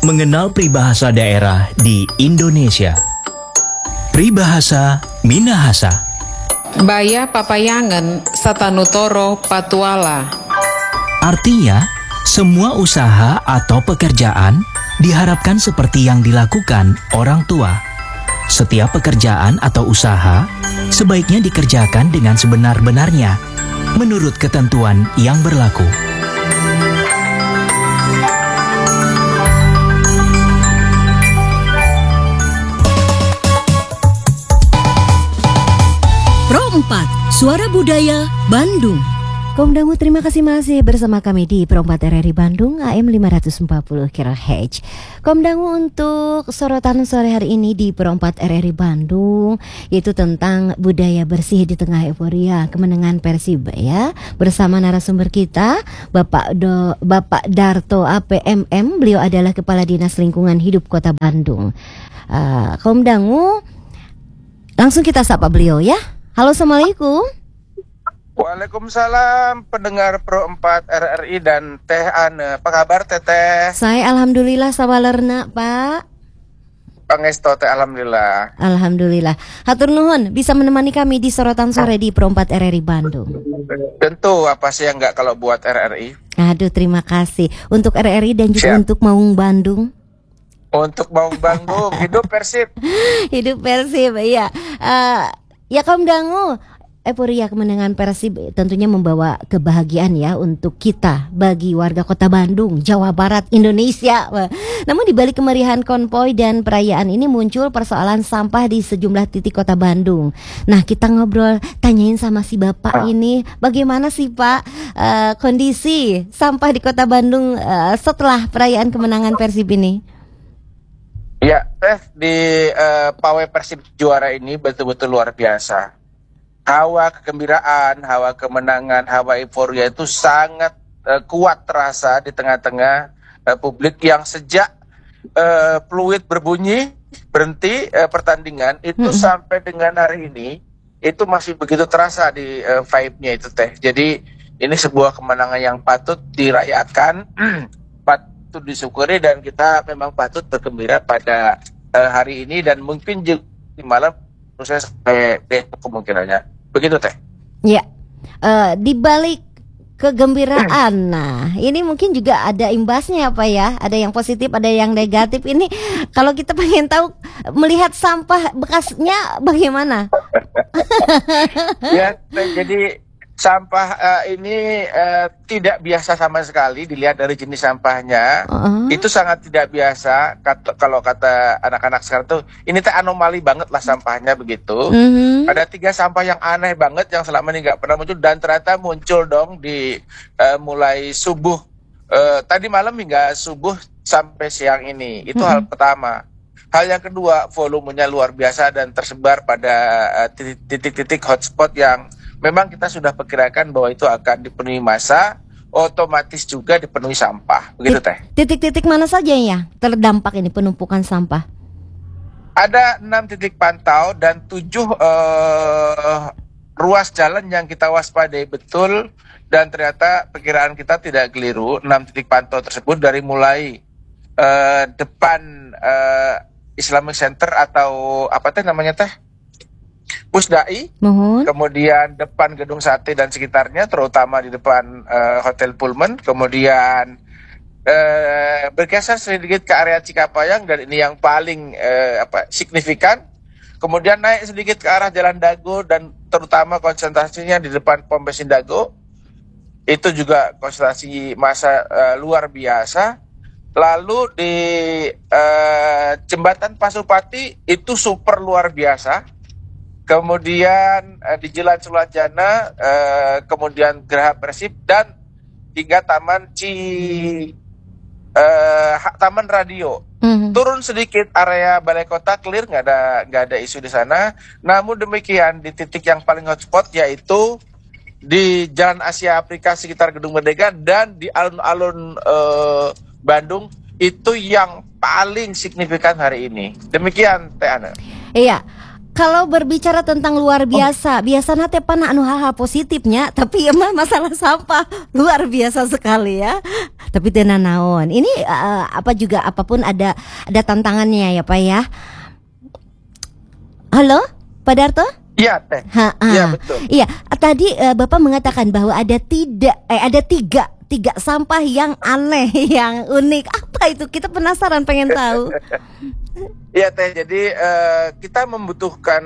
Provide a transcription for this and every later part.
mengenal peribahasa daerah di Indonesia. Peribahasa Minahasa. Baya papayangan satanutoro patuala. Artinya, semua usaha atau pekerjaan diharapkan seperti yang dilakukan orang tua. Setiap pekerjaan atau usaha sebaiknya dikerjakan dengan sebenar-benarnya, menurut ketentuan yang berlaku. Pro 4, Suara Budaya Bandung. Komdamu, terima kasih masih bersama kami di Pro 4 RRI Bandung AM 540 kHz. Komdamu, untuk sorotan sore hari ini di Pro 4 RRI Bandung yaitu tentang budaya bersih di tengah euforia kemenangan Persib ya. Bersama narasumber kita Bapak Darto APMM, beliau adalah Kepala Dinas Lingkungan Hidup Kota Bandung. Komdamu, langsung kita sapa beliau ya. Halo, assalamualaikum. Waalaikumsalam pendengar Pro 4 RRI dan Teh Ane. Apa kabar Teteh? Saya alhamdulillah sawalerna, Pak. Pangesto Teh alhamdulillah. Alhamdulillah. Hatur nuhun bisa menemani kami di sorotan sore di Pro 4 RRI Bandung. Tentu, apa sih yang enggak kalau buat RRI? Aduh, terima kasih untuk RRI dan juga untuk Maung Bandung. Untuk Maung Bandung, hidup Persib. Hidup Persib, iya. Ya Komdangu, euforia kemenangan Persib tentunya membawa kebahagiaan ya untuk kita bagi warga Kota Bandung, Jawa Barat, Indonesia. Namun di balik kemeriahan konvoy dan perayaan ini muncul persoalan sampah di sejumlah titik Kota Bandung. Nah, kita ngobrol, tanyain sama si Bapak ini, bagaimana sih Pak kondisi sampah di Kota Bandung setelah perayaan kemenangan Persib ini? Ya, di pawai Persib juara ini betul-betul luar biasa. Hawa kegembiraan, hawa kemenangan, hawa euforia itu sangat kuat terasa di tengah-tengah publik yang sejak peluit berbunyi berhenti pertandingan itu sampai dengan hari ini itu masih begitu terasa di vibe-nya itu Teh. Jadi ini sebuah kemenangan yang patut dirayakan, patut disyukuri, dan kita memang patut bergembira pada hari ini dan mungkin juga di malam proses sampai besok kemungkinannya. Begitu Teh. Ya. Di balik kegembiraan, nah ini mungkin juga ada imbasnya apa ya? Ada yang positif, ada yang negatif. Ini kalau kita pengen tahu melihat sampah bekasnya bagaimana? Ya, jadi sampah ini tidak biasa sama sekali dilihat dari jenis sampahnya. Itu sangat tidak biasa. Kalau kata anak-anak sekarang tuh, ini teh anomali banget lah sampahnya begitu. Ada 3 sampah yang aneh banget yang selama ini nggak pernah muncul dan ternyata muncul dong di mulai subuh tadi malam hingga subuh sampai siang ini. Itu hal pertama. Hal yang kedua, volumenya luar biasa dan tersebar pada titik-titik hotspot yang memang kita sudah perkirakan bahwa itu akan dipenuhi massa, otomatis juga dipenuhi sampah. Begitu Teh. Titik-titik mana saja ya terdampak ini penumpukan sampah? Ada 6 titik pantau dan 7 ruas jalan yang kita waspadai betul, dan ternyata perkiraan kita tidak keliru. 6 titik pantau tersebut dari mulai depan Islamic Center atau apa teh namanya Teh? Pusdai, kemudian depan Gedung Sate dan sekitarnya, terutama di depan Hotel Pullman, kemudian bergeser sedikit ke area Cikapayang, dan ini yang paling signifikan. Kemudian naik sedikit ke arah Jalan Dago, dan terutama konsentrasinya di depan Pom Bensin Dago. Itu juga konsentrasi massa luar biasa. Lalu di Jembatan Pasupati itu super luar biasa. Kemudian di Jalan Sulajana, kemudian Geraha Persib, dan hingga Taman Radio. Turun sedikit area Balai Kota, clear, nggak ada isu di sana. Namun demikian di titik yang paling hotspot yaitu di Jalan Asia Afrika sekitar Gedung Merdeka dan di alun-alun Bandung, itu yang paling signifikan hari ini. Demikian Teh Ana. Iya. Kalau berbicara tentang luar biasa, biasanya teh pana anu hal-hal positifnya, tapi ya mah masalah sampah luar biasa sekali ya. Tapi teu naon. Ini apa juga apapun ada tantangannya ya Pak ya. Halo, Pak Darto? Iya Teh. Iya betul. Iya, tadi Bapak mengatakan bahwa ada tiga sampah yang aneh, yang unik. Apa itu? Kita penasaran, pengen tahu. Iya Teh, jadi kita membutuhkan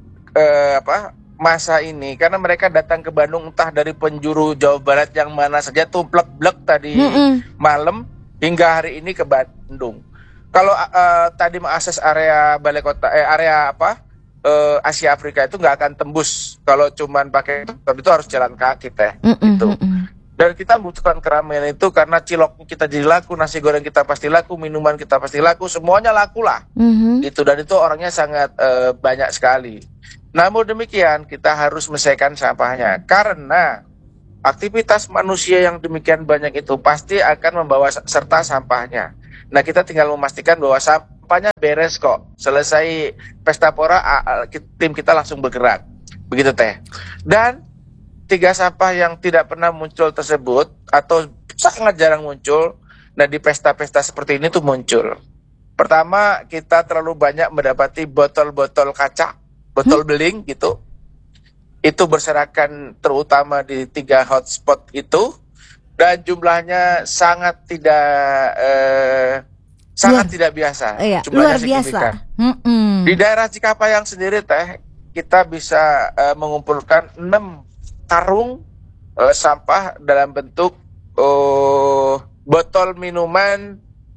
masa ini karena mereka datang ke Bandung entah dari penjuru Jawa Barat yang mana saja tuh blek-blek tadi malam hingga hari ini ke Bandung. Kalau tadi mengakses area balai kota, Asia Afrika itu nggak akan tembus kalau cuman pakai itu harus jalan kaki Teh. Gitu. Dan kita membutuhkan keramaian itu karena cilok kita jadi laku, nasi goreng kita pasti laku, minuman kita pasti laku, semuanya laku lah. Gitu, dan itu orangnya sangat banyak sekali. Namun demikian kita harus menyelesaikan sampahnya karena aktivitas manusia yang demikian banyak itu pasti akan membawa serta sampahnya. Nah kita tinggal memastikan bahwa sampahnya beres kok. Selesai pesta pora, tim kita langsung bergerak. Begitu Teh. Dan 3 sampah yang tidak pernah muncul tersebut atau sangat jarang muncul, nah di pesta-pesta seperti ini tuh muncul. Pertama, kita terlalu banyak mendapati botol-botol kaca, botol beling gitu. Itu berserakan terutama di 3 hotspot itu, dan jumlahnya sangat tidak biasa. Iya, jumlahnya luar biasa. Di daerah Cikapayang sendiri Teh, kita bisa mengumpulkan 6 karung sampah dalam bentuk botol minuman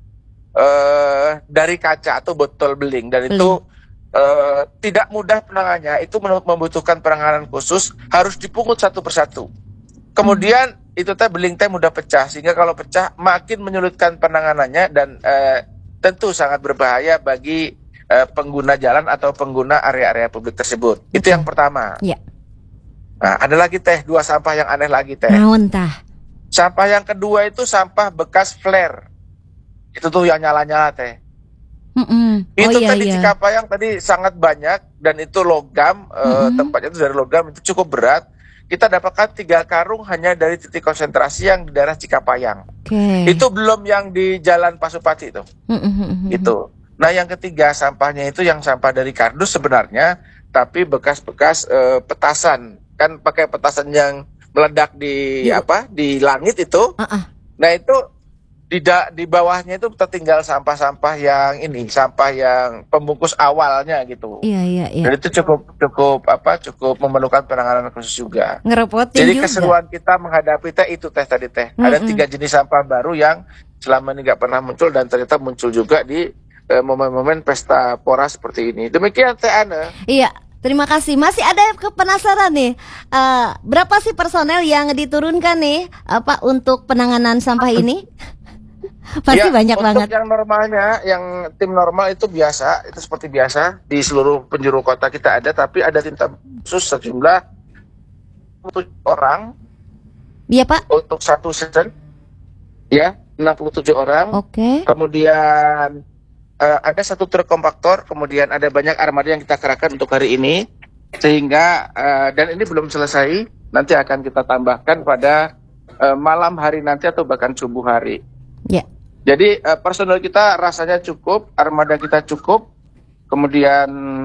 dari kaca atau botol beling, dan itu tidak mudah penanganannya. Itu membutuhkan penanganan khusus, harus dipungut satu persatu. Kemudian itu Teh beling Teh mudah pecah, sehingga kalau pecah makin menyulitkan penanganannya dan tentu sangat berbahaya bagi pengguna jalan atau pengguna area-area publik tersebut. Itu yang pertama. Iya. Nah, ada lagi Teh 2 sampah yang aneh lagi Teh. Naon tah? Sampah yang kedua itu sampah bekas flare. Itu tuh yang nyala-nyala Teh. Itu tadi Cikapayang tadi sangat banyak dan itu logam, tempatnya itu dari logam, itu cukup berat. Kita dapatkan 3 karung hanya dari titik konsentrasi yang di daerah Cikapayang. Itu belum yang di Jalan Pasupati itu. Itu. Nah yang ketiga sampahnya itu yang sampah dari kardus sebenarnya, tapi bekas-bekas petasan. Kan pakai petasan yang meledak di di langit itu. Nah itu di bawahnya itu tertinggal sampah-sampah yang sampah yang pembungkus awalnya gitu. Iya. Dan itu cukup memerlukan penanganan khusus juga. Ngerepotin Jadi juga. keseruan kita menghadapi Teh itu Teh tadi Teh. Ada 3 jenis sampah baru yang selama ini nggak pernah muncul dan ternyata muncul juga di momen-momen pesta pora seperti ini. Demikian Teh Ana. Iya. Terima kasih. Masih ada penasaran nih, berapa sih personel yang diturunkan nih untuk penanganan sampah ini? Pasti ya, banyak banget. Untuk yang normalnya, yang tim normal itu biasa, itu seperti biasa di seluruh penjuru kota kita ada, tapi ada tim khusus sejumlah 7 orang. Iya Pak. Untuk satu season, ya 67 orang. Oke. Kemudian ada 1 truk kompaktor, kemudian ada banyak armada yang kita kerahkan untuk hari ini, sehingga dan ini belum selesai, nanti akan kita tambahkan pada malam hari nanti atau bahkan subuh hari. Ya. Jadi personel kita rasanya cukup, armada kita cukup, kemudian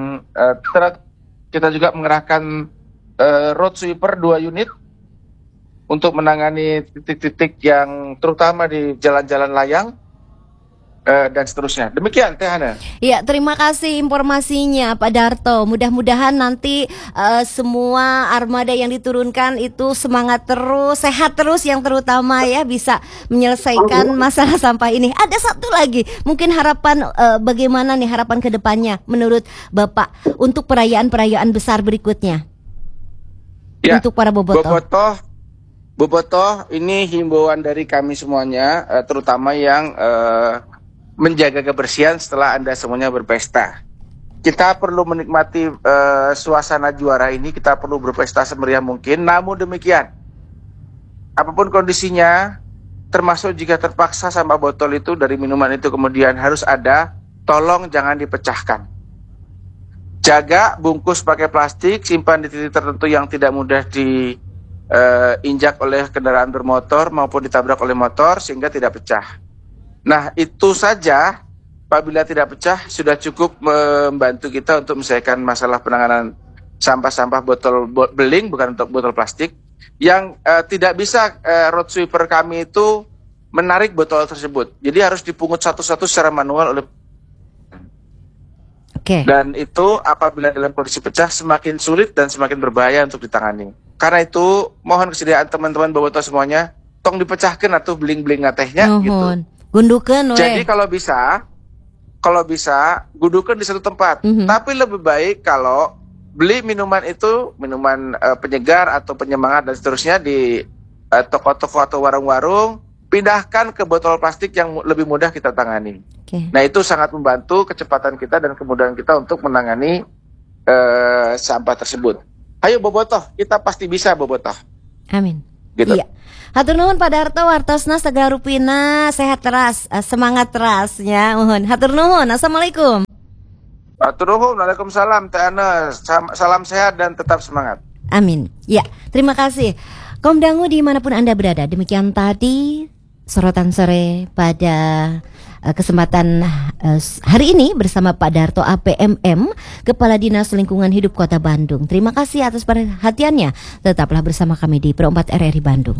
kita juga mengerahkan road sweeper 2 unit untuk menangani titik-titik yang terutama di jalan-jalan layang. Dan seterusnya. Demikian Teh Hana. Iya, terima kasih informasinya Pak Darto. Mudah-mudahan nanti semua armada yang diturunkan itu semangat terus, sehat terus, yang terutama ya bisa menyelesaikan masalah sampah ini. Ada satu lagi, mungkin harapan bagaimana nih harapan ke depannya menurut Bapak untuk perayaan-perayaan besar berikutnya? Ya, untuk para Bobotoh ini himbauan dari kami semuanya, terutama yang menjaga kebersihan setelah Anda semuanya berpesta. Kita perlu menikmati suasana juara ini, kita perlu berpesta semeriah mungkin. Namun demikian, apapun kondisinya, termasuk jika terpaksa sampah botol itu dari minuman itu kemudian harus ada, tolong jangan dipecahkan. Jaga, bungkus pakai plastik, simpan di titik tertentu yang tidak mudah diinjak oleh kendaraan bermotor maupun ditabrak oleh motor sehingga tidak pecah. Nah, itu saja apabila tidak pecah sudah cukup membantu kita untuk menyelesaikan masalah penanganan sampah-sampah botol beling, bukan untuk botol plastik. Yang tidak bisa road sweeper kami itu menarik botol tersebut. Jadi harus dipungut satu-satu secara manual oleh. Dan itu apabila dalam kondisi pecah semakin sulit dan semakin berbahaya untuk ditangani. Karena itu mohon kesediaan teman-teman bobotoh semuanya, tong dipecahkan atau beling-beling ngatehnya gitu. Gundukan we. Jadi kalau bisa gundukan di satu tempat. Tapi lebih baik kalau beli minuman itu, minuman penyegar atau penyemangat dan seterusnya di toko-toko atau warung-warung, pindahkan ke botol plastik yang lebih mudah kita tangani. Nah, itu sangat membantu kecepatan kita dan kemudahan kita untuk menangani sampah tersebut. Ayo bobotoh, kita pasti bisa bobotoh. Amin. Gitu. Iya. Hatur nuhun Pak Darto wartosna Tegal Rupina, sehat teras, semangat terasnya. Hatur nuhun. Assalamualaikum. Hatur nuhun. Waalaikumsalam. Teh Ana, salam sehat dan tetap semangat. Amin. Ya, terima kasih. Kaum dangu dimanapun Anda berada. Demikian tadi sorotan sore pada kesempatan hari ini bersama Pak Darto APMM, Kepala Dinas Lingkungan Hidup Kota Bandung. Terima kasih atas perhatiannya. Tetaplah bersama kami di Pro 4 RRI Bandung.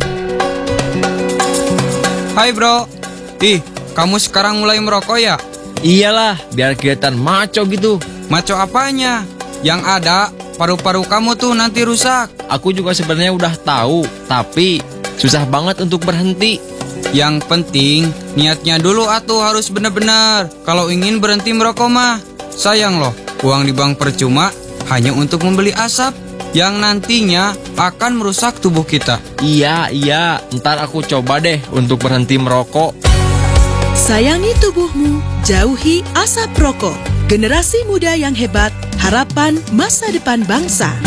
Hai bro, kamu sekarang mulai merokok ya? Iyalah, biar kelihatan maco gitu. Maco apanya? Yang ada paru-paru kamu tuh nanti rusak. Aku juga sebenarnya udah tahu, tapi susah banget untuk berhenti. Yang penting niatnya dulu atuh harus benar-benar. Kalau ingin berhenti merokok mah sayang loh, uang di bank percuma hanya untuk membeli asap yang nantinya akan merusak tubuh kita. Iya, ntar aku coba deh untuk berhenti merokok. Sayangi tubuhmu, jauhi asap rokok. Generasi muda yang hebat, harapan masa depan bangsa.